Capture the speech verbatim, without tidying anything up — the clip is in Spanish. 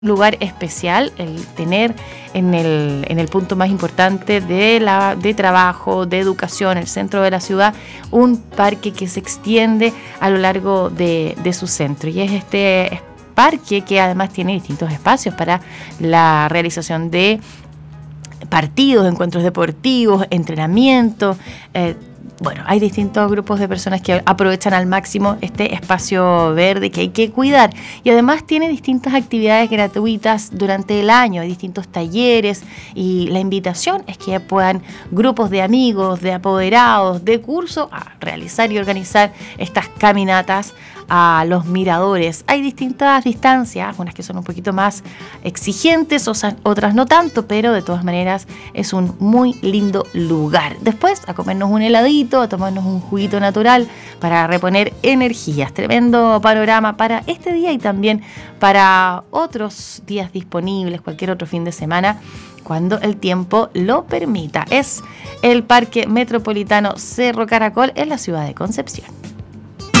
lugar especial el tener en el, en el punto más importante de, la, de trabajo, de educación, el centro de la ciudad, un parque que se extiende a lo largo de, de su centro. Y es este parque que además tiene distintos espacios para la realización de partidos, encuentros deportivos, entrenamiento. Eh, Bueno, hay distintos grupos de personas que aprovechan al máximo este espacio verde que hay que cuidar. Y además tiene distintas actividades gratuitas durante el año, hay distintos talleres, y la invitación es que puedan grupos de amigos, de apoderados, de curso, a realizar y organizar estas caminatas a los miradores. Hay distintas distancias, unas que son un poquito más exigentes, otras no tanto, pero de todas maneras es un muy lindo lugar. Después a comernos un heladito, a tomarnos un juguito natural para reponer energías. Tremendo panorama para este día y también para otros días disponibles, cualquier otro fin de semana, cuando el tiempo lo permita. Es el Parque Metropolitano Cerro Caracol en la ciudad de Concepción.